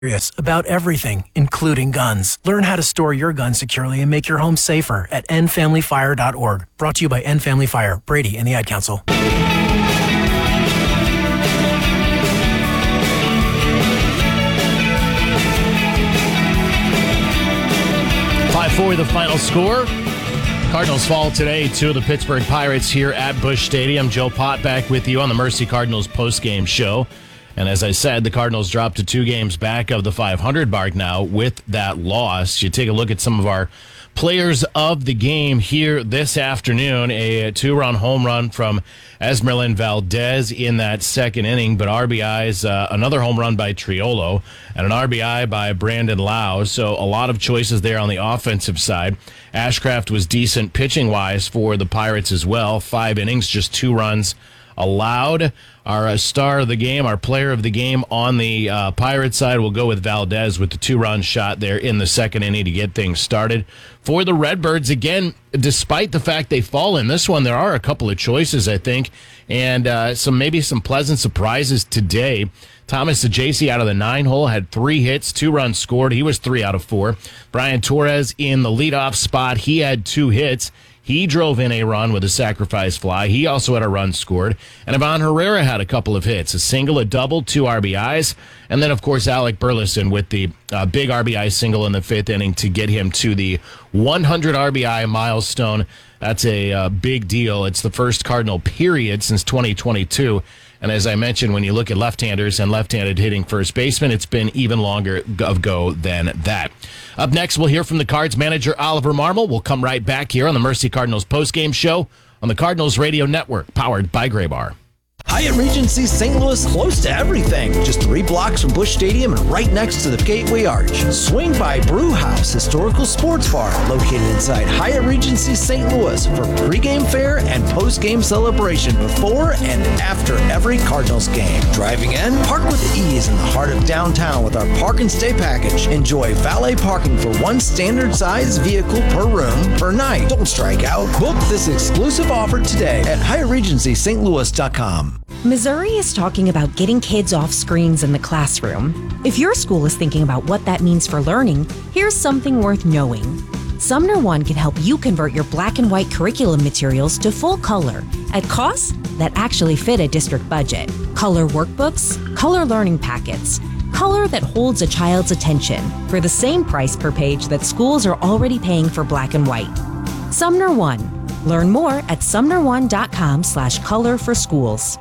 Curious about everything, including guns. Learn how to store your gun securely and make your home safer at endfamilyfire.org. Brought to you by End Family Fire, Brady, and the Ad Council. 5-4 the final score. Cardinals fall today to the Pittsburgh Pirates here at Busch Stadium. Joe Pott back with you on the Mercy Cardinals postgame show. And as I said, the Cardinals dropped to 2 games back of the 500 mark now with that loss. You take a look at some of our players of the game here this afternoon. A 2-run home run from Esmeralyn Valdez in that second inning, but RBIs, another home run by Triolo, and an RBI by Brandon Lau. So a lot of choices there on the offensive side. Ashcraft was decent pitching-wise for the Pirates as well. 5 innings, just 2 runs allowed. Our star of the game, our player of the game on the Pirate side, will go with Valdez with the 2-run shot there in the second inning to get things started. For the Redbirds, again, despite the fact they fall in this one, there are a couple of choices, I think, and maybe some pleasant surprises today. Thomas Ajacey out of the 9-hole had 3 hits, 2 runs scored. He was 3 out of 4. Brian Torres in the leadoff spot. He had 2 hits. He drove in a run with a sacrifice fly. He also had a run scored. And Ivan Herrera had a couple of hits, a single, a double, 2 RBIs. And then, of course, Alec Burleson with the big RBI single in the 5th inning to get him to the 100 RBI milestone. That's a big deal. It's the first Cardinal period since 2022. And as I mentioned, when you look at left-handers and left-handed hitting first baseman, it's been even longer of go than that. Up next, we'll hear from the Cards manager, Oliver Marmol. We'll come right back here on the Mercy Cardinals postgame show on the Cardinals Radio Network, powered by Graybar. Hyatt Regency St. Louis, close to everything. Just 3 blocks from Busch Stadium and right next to the Gateway Arch. Swing by Brew House Historical Sports Bar, located inside Hyatt Regency St. Louis for pregame fare and postgame celebration before and after every Cardinals game. Driving in, park with ease in the heart of downtown with our Park and Stay package. Enjoy valet parking for 1 standard size vehicle per room per night. Don't strike out. Book this exclusive offer today at HyattRegencySt.Louis.com. Missouri is talking about getting kids off screens in the classroom. If your school is thinking about what that means for learning, here's something worth knowing. Sumner One can help you convert your black and white curriculum materials to full color at costs that actually fit a district budget. Color workbooks, color learning packets, color that holds a child's attention for the same price per page that schools are already paying for black and white. Sumner One. Learn more at sumner1.com/color for schools.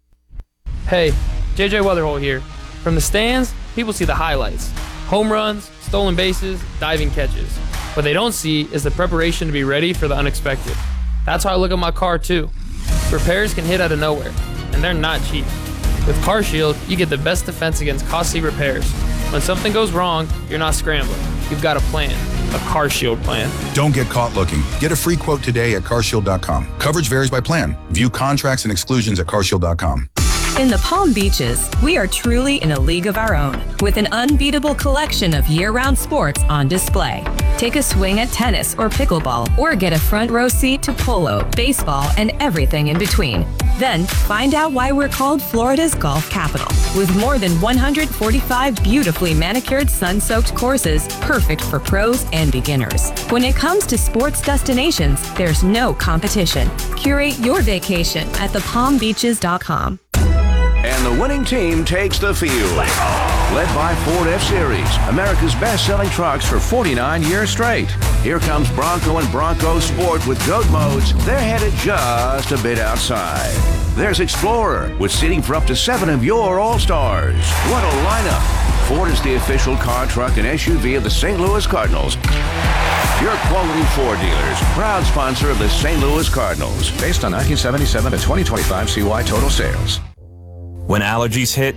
Hey, JJ Weatherholt here. From the stands, people see the highlights. Home runs, stolen bases, diving catches. What they don't see is the preparation to be ready for the unexpected. That's how I look at my car too. Repairs can hit out of nowhere, and they're not cheap. With CarShield, you get the best defense against costly repairs. When something goes wrong, you're not scrambling. You've got a plan, a CarShield plan. Don't get caught looking. Get a free quote today at carshield.com. Coverage varies by plan. View contracts and exclusions at carshield.com. In the Palm Beaches, we are truly in a league of our own, with an unbeatable collection of year-round sports on display. Take a swing at tennis or pickleball, or get a front row seat to polo, baseball, and everything in between. Then, find out why we're called Florida's golf capital, with more than 145 beautifully manicured, sun-soaked courses, perfect for pros and beginners. When it comes to sports destinations, there's no competition. Curate your vacation at thepalmbeaches.com. And the winning team takes the field. Led by Ford F-Series, America's best-selling trucks for 49 years straight. Here comes Bronco and Bronco Sport with GOAT modes. They're headed just a bit outside. There's Explorer with seating for up to 7 of your All-Stars. What a lineup. Ford is the official car, truck, and SUV of the St. Louis Cardinals. Your quality Ford dealers, proud sponsor of the St. Louis Cardinals. Based on 1977 to 2025 CY total sales. When allergies hit,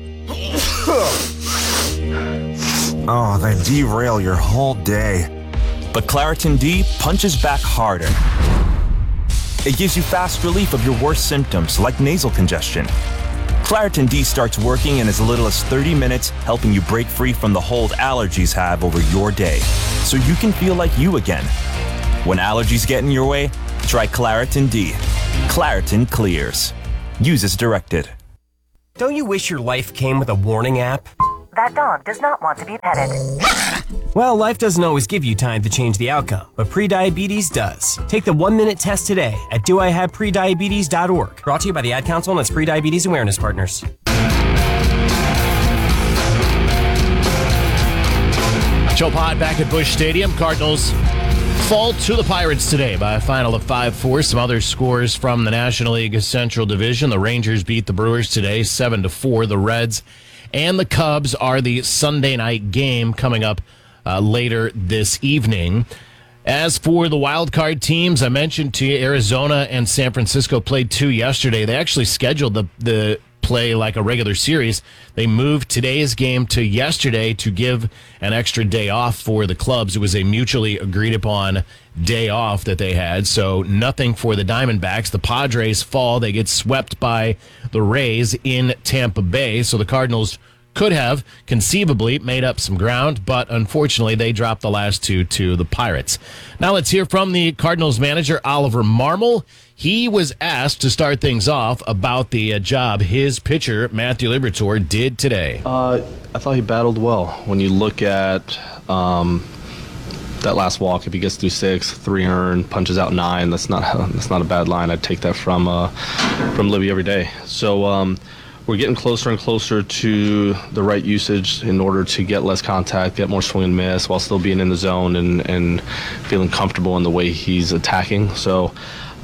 they derail your whole day. But Claritin D punches back harder. It gives you fast relief of your worst symptoms, like nasal congestion. Claritin D starts working in as little as 30 minutes, helping you break free from the hold allergies have over your day, so you can feel like you again. When allergies get in your way, try Claritin D. Claritin clears. Use as directed. Don't you wish your life came with a warning app? That dog does not want to be petted. Well, life doesn't always give you time to change the outcome, but prediabetes does. Take the 1-minute test today at doihaveprediabetes.org. Brought to you by the Ad Council and its prediabetes awareness partners. Joe Pot back at Busch Stadium. Cardinals fall to the Pirates today by a final of 5-4. Some other scores from the National League Central Division. The Rangers beat the Brewers today 7-4. The Reds and the Cubs are the Sunday night game coming up later this evening. As for the wild card teams, I mentioned to you Arizona and San Francisco played 2 yesterday. They actually scheduled the play like a regular series. They moved today's game to yesterday to give an extra day off for the clubs. It was a mutually agreed upon day off that they had, so nothing for the Diamondbacks. The Padres fall. They get swept by the Rays in Tampa Bay, so the Cardinals could have conceivably made up some ground, but unfortunately they dropped the last two to the Pirates. Now let's hear from the Cardinals manager, Oliver Marmol. He was asked to start things off about the job his pitcher, Matthew Liberatore, did today. I thought he battled well. When you look at that last walk, if he gets through 6, 3 earned, punches out 9, that's not a bad line. I'd take that from Libby every day. So we're getting closer and closer to the right usage in order to get less contact, get more swing and miss while still being in the zone and feeling comfortable in the way he's attacking. So,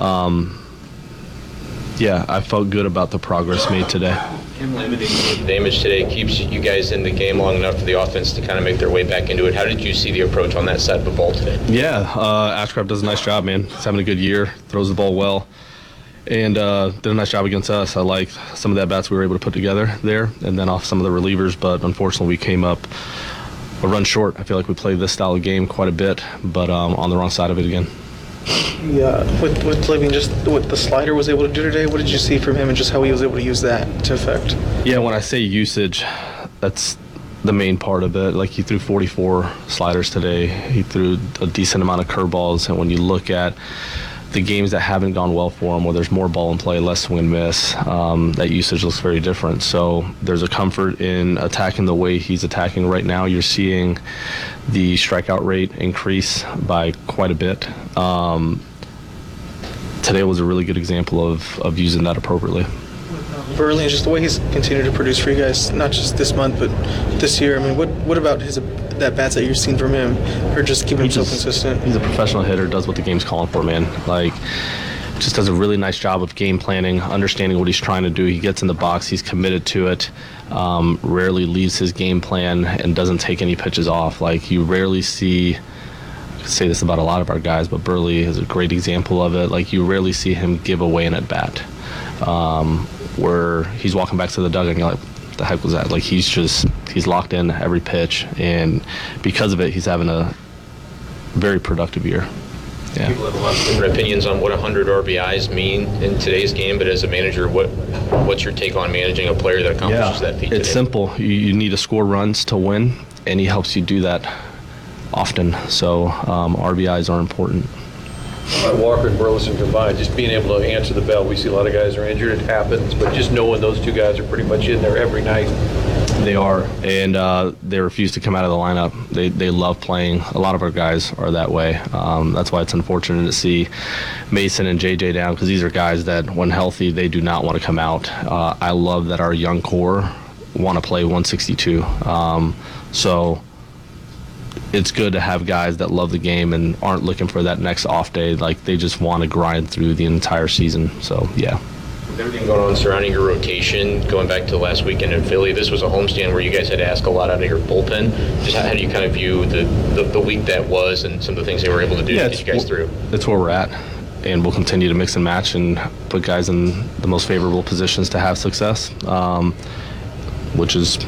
yeah, I felt good about the progress made today. Him limiting the damage today keeps you guys in the game long enough for the offense to kind of make their way back into it. How did you see the approach on that side of the ball today? Yeah, Ashcraft does a nice job, man. He's having a good year, throws the ball well. And did a nice job against us. I like some of the at-bats we were able to put together there, and then off some of the relievers, but unfortunately we came up a run short. I feel like we played this style of game quite a bit, but on the wrong side of it again. Yeah, with Living, just what the slider was able to do today, what did you see from him and just how he was able to use that to effect? Yeah, when I say usage, that's the main part of it. Like, he threw 44 sliders today. He threw a decent amount of curveballs, and when you look at the games that haven't gone well for him, where there's more ball in play, less swing and miss, that usage looks very different. So there's a comfort in attacking the way he's attacking right now. You're seeing the strikeout rate increase by quite a bit. Today was a really good example of using that appropriately. Burley, and just the way he's continued to produce for you guys, not just this month, but this year. I mean, what about his at-bats that you've seen from him, or just keeping him so consistent? He's a professional hitter, does what the game's calling for, man. Like, just does a really nice job of game planning, understanding what he's trying to do. He gets in the box, he's committed to it, rarely leaves his game plan, and doesn't take any pitches off. Like, you rarely see, I could say this about a lot of our guys, but Burley is a great example of it. Like, you rarely see him give away an at-bat. Where he's walking back to the dugout and you're like, what the heck was that? Like, he's locked in every pitch, and because of it, he's having a very productive year. Yeah. People have a lot of different opinions on what 100 RBIs mean in today's game, but as a manager, what's your take on managing a player that accomplishes that feat today? It's simple. You need to score runs to win, and he helps you do that often. So RBIs are important. Walker and Burleson combined, just being able to answer the bell. We see a lot of guys are injured, it happens, but just knowing those two guys are pretty much in there every night. They are, and they refuse to come out of the lineup. They love playing. A lot of our guys are that way. That's why it's unfortunate to see Mason and JJ down, because these are guys that, when healthy, they do not want to come out. I love that our young core want to play 162. So it's good to have guys that love the game and aren't looking for that next off day. Like, they just want to grind through the entire season. So, yeah. With everything going on surrounding your rotation, going back to the last weekend in Philly, this was a homestand where you guys had to ask a lot out of your bullpen. Just how do you kind of view the week that was and some of the things they were able to do to get you guys through? That's where we're at, and we'll continue to mix and match and put guys in the most favorable positions to have success, which is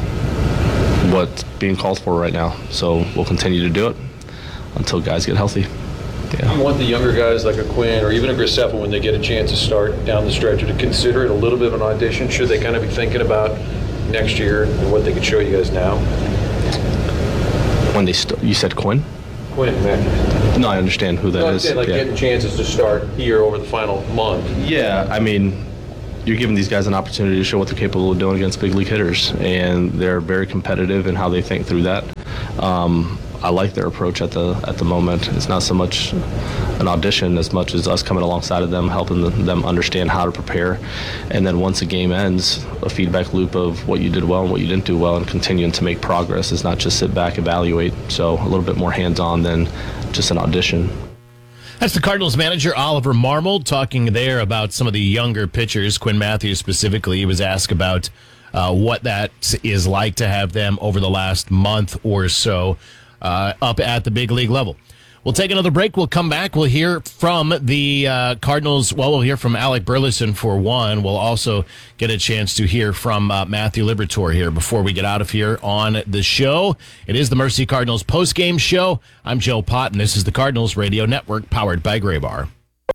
what's being called for right now. So we'll continue to do it until guys get healthy. Yeah. You want the younger guys like a Quinn or even a Graceffa, when they get a chance to start down the stretch, to consider it a little bit of an audition? Should they kind of be thinking about next year and what they could show you guys now? When they you said Quinn? Quinn, man. No, I understand who that is. Like, getting chances to start here over the final month. Yeah, I mean, you're giving these guys an opportunity to show what they're capable of doing against big league hitters, and they're very competitive in how they think through that. I like their approach at the moment. It's not so much an audition as much as us coming alongside of them, helping them understand how to prepare. And then once a game ends, a feedback loop of what you did well and what you didn't do well, and continuing to make progress. It's not just sit back, evaluate. So a little bit more hands-on than just an audition. That's the Cardinals manager, Oliver Marmol, talking there about some of the younger pitchers. Quinn Matthews specifically, he was asked about what that is like to have them over the last month or so up at the big league level. We'll take another break. We'll come back. We'll hear from the Cardinals. Well, we'll hear from Alec Burleson for one. We'll also get a chance to hear from Matthew Liberatore here before we get out of here on the show. It is the Mercy Cardinals postgame show. I'm Joe Pott, and this is the Cardinals Radio Network, powered by Graybar.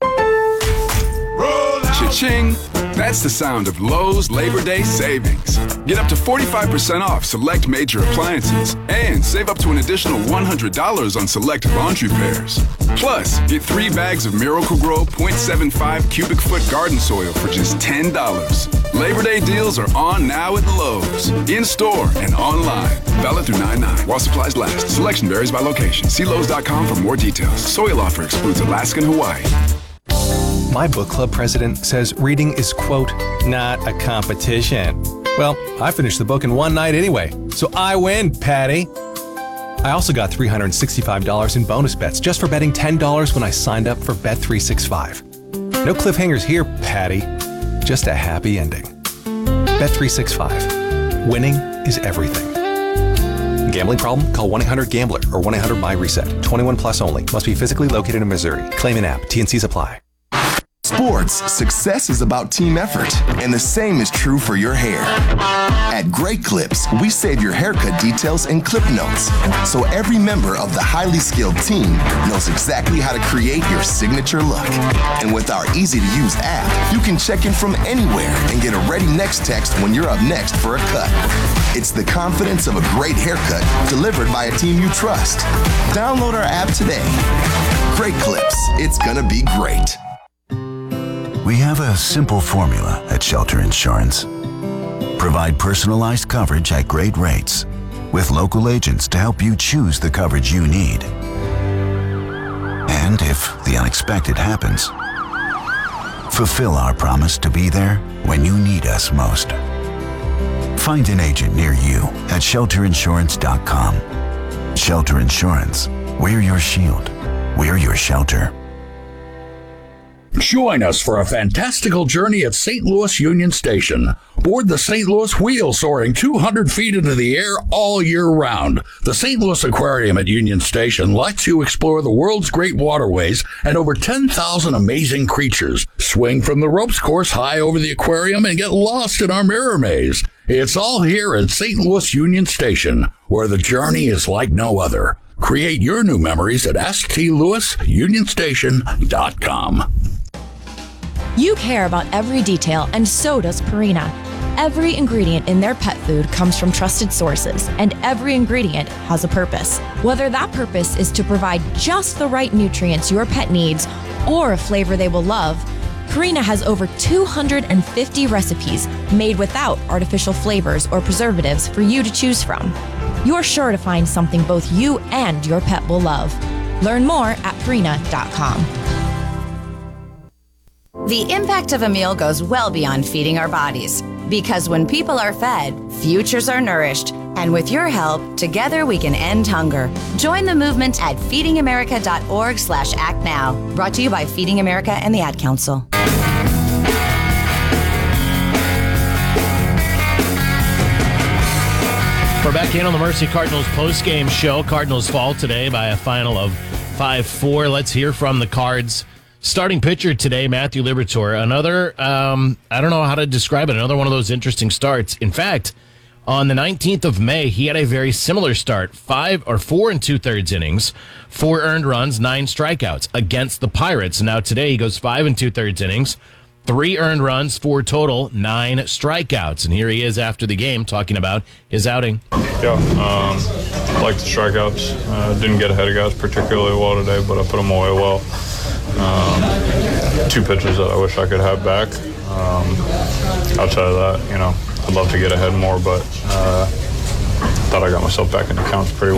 Cha-ching! That's the sound of Lowe's Labor Day savings. Get up to 45% off select major appliances and save up to an additional $100 on select laundry pairs. Plus, get 3 bags of Miracle-Gro 0.75 cubic foot garden soil for just $10. Labor Day deals are on now at Lowe's, in-store and online. Valid through 9/9 while supplies last. Selection varies by location. See Lowe's.com for more details. Soil offer excludes Alaska and Hawaii. My book club president says reading is, quote, not a competition. Well, I finished the book in one night anyway, so I win, Patty. I also got $365 in bonus bets just for betting $10 when I signed up for Bet365. No cliffhangers here, Patty. Just a happy ending. Bet365. Winning is everything. Gambling problem? Call 1-800-GAMBLER or 1-800-MY-RESET. 21 plus only. Must be physically located in Missouri. Claim an app. T&Cs apply. Sports, success is about team effort, and the same is true for your hair. At Great Clips, we save your haircut details in clip notes, so every member of the highly skilled team knows exactly how to create your signature look. And with our easy-to-use app, you can check in from anywhere and get a ready next text when you're up next for a cut. It's the confidence of a great haircut delivered by a team you trust. Download our app today. Great Clips, it's gonna be great. We have a simple formula at Shelter Insurance. Provide personalized coverage at great rates with local agents to help you choose the coverage you need. And if the unexpected happens, fulfill our promise to be there when you need us most. Find an agent near you at shelterinsurance.com. Shelter Insurance. We're your shield. We're your shelter. Join us for a fantastical journey at St. Louis Union Station. Board the St. Louis Wheel, soaring 200 feet into the air all year round. The St. Louis Aquarium at Union Station lets you explore the world's great waterways and over 10,000 amazing creatures. Swing from the ropes course high over the aquarium and get lost in our mirror maze. It's all here at St. Louis Union Station, where the journey is like no other. Create your new memories at stlouisunionstation.com. You care about every detail, and so does Purina. Every ingredient in their pet food comes from trusted sources, and every ingredient has a purpose. Whether that purpose is to provide just the right nutrients your pet needs or a flavor they will love, Purina has over 250 recipes made without artificial flavors or preservatives for you to choose from. You're sure to find something both you and your pet will love. Learn more at Purina.com. The impact of a meal goes well beyond feeding our bodies. Because when people are fed, futures are nourished. And with your help, together we can end hunger. Join the movement at feedingamerica.org/actnow. Brought to you by Feeding America and the Ad Council. We're back in on the Mercy Cardinals postgame show. Cardinals fall today by a final of 5-4. Let's hear from the Cards. Starting pitcher today, Matthew Liberatore. Another, I don't know how to describe it, another one of those interesting starts. In fact, on the 19th of May, he had a very similar start. 4 2/3 innings, 4 earned runs, 9 strikeouts against the Pirates. And now today he goes 5 2/3 innings, 3 earned runs, 4 total, 9 strikeouts. And here he is after the game talking about his outing. Yeah, like the strikeouts. Didn't get ahead of guys particularly well today, but I put them away well. 2 pitches that I wish I could have back. Outside of that, I'd love to get ahead more, but thought I got myself back in the counts pretty well.